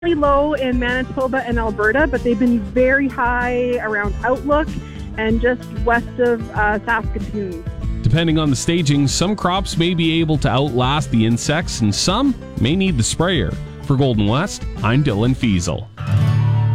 Really low in Manitoba and Alberta, but they've been very high around Outlook and just west of Saskatoon. Depending on the staging, some crops may be able to outlast the insects and some may need the sprayer. For Golden West, I'm Dylan Fiesel.